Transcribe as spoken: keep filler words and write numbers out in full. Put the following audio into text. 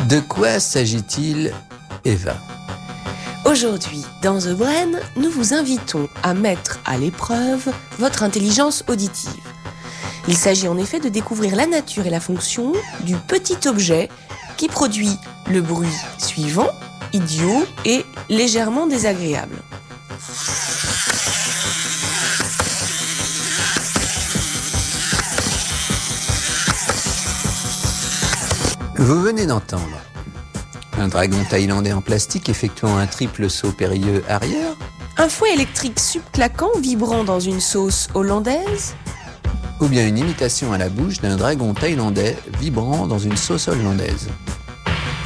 De quoi s'agit-il, Eva ? Aujourd'hui, dans The Brain, nous vous invitons à mettre à l'épreuve votre intelligence auditive. Il s'agit en effet de découvrir la nature et la fonction du petit objet qui produit le bruit suivant, idiot et légèrement désagréable. Vous venez d'entendre un dragon thaïlandais en plastique effectuant un triple saut périlleux arrière, un fouet électrique subclaquant vibrant dans une sauce hollandaise, ou bien une imitation à la bouche d'un dragon thaïlandais vibrant dans une sauce hollandaise.